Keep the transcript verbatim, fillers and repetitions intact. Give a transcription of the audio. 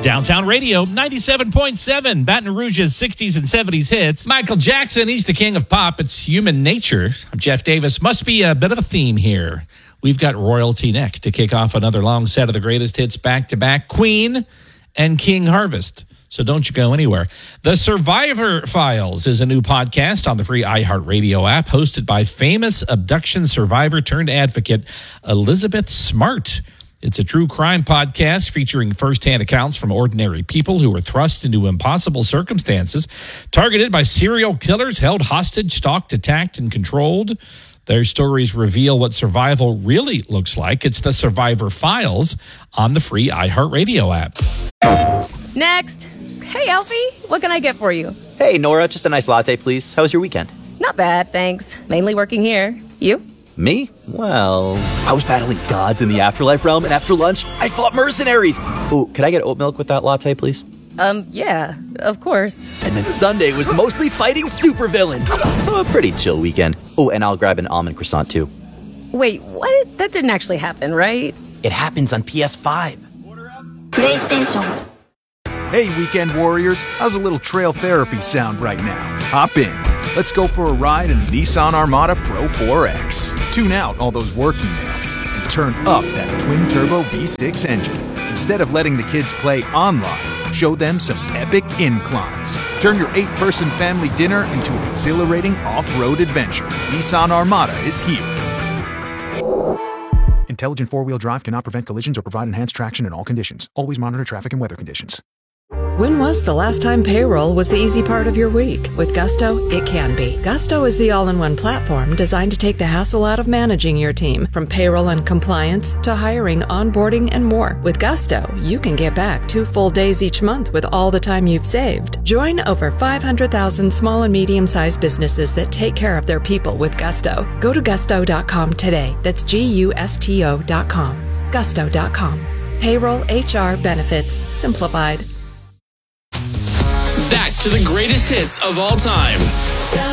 Downtown Radio, ninety-seven point seven, Baton Rouge's sixties and seventies hits. Michael Jackson, he's the king of pop. It's human nature. I'm Jeff Davis. Must be a bit of a theme here. We've got royalty next to kick off another long set of the greatest hits back-to-back, Queen and King Harvest. So don't you go anywhere. The Survivor Files is a new podcast on the free iHeartRadio app, hosted by famous abduction survivor turned advocate Elizabeth Smart. It's a true crime podcast featuring firsthand accounts from ordinary people who were thrust into impossible circumstances, targeted by serial killers, held hostage, stalked, attacked, and controlled. Their stories reveal what survival really looks like. It's the Survivor Files on the free iHeartRadio app. Next. Hey, Alfie. What can I get for you? Hey, Nora. Just a nice latte, please. How was your weekend? Not bad, thanks. Mainly working here. You? Me? Well, I was battling gods in the afterlife realm, and after lunch, I fought mercenaries. Oh, could I get oat milk with that latte, please? Um, yeah, of course. And then Sunday was mostly fighting supervillains. So a pretty chill weekend. Oh, and I'll grab an almond croissant, too. Wait, what? That didn't actually happen, right? It happens on P S five. PlayStation. Hey, weekend warriors. How's a little trail therapy sound right now? Hop in. Let's go for a ride in the Nissan Armada Pro four X. Tune out all those work emails and turn up that twin-turbo V six engine. Instead of letting the kids play online, show them some epic inclines. Turn your eight-person family dinner into an exhilarating off-road adventure. Nissan Armada is here. Intelligent four-wheel drive cannot prevent collisions or provide enhanced traction in all conditions. Always monitor traffic and weather conditions. When was the last time payroll was the easy part of your week? With Gusto, it can be. Gusto is the all-in-one platform designed to take the hassle out of managing your team, from payroll and compliance to hiring, onboarding, and more. With Gusto, you can get back two full days each month with all the time you've saved. Join over five hundred thousand small and medium-sized businesses that take care of their people with Gusto. Go to gusto dot com today. That's G U S T O dot com. gusto dot com. Payroll, H R, benefits, simplified. Back to the greatest hits of all time.